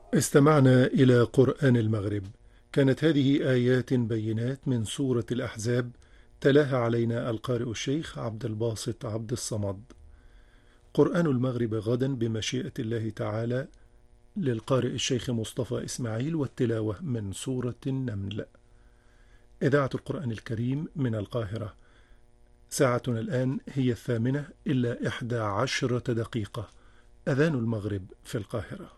استمعنا إلى قرآن المغرب. كانت هذه آيات بينات من سورة الأحزاب، تلاها علينا القارئ الشيخ عبد الباسط عبد الصمد. قرآن المغرب غدا بمشيئة الله تعالى للقارئ الشيخ مصطفى إسماعيل، والتلاوة من سورة النمل. إذاعة القرآن الكريم من القاهرة. ساعتنا الآن هي 8:11 أذان المغرب في القاهرة.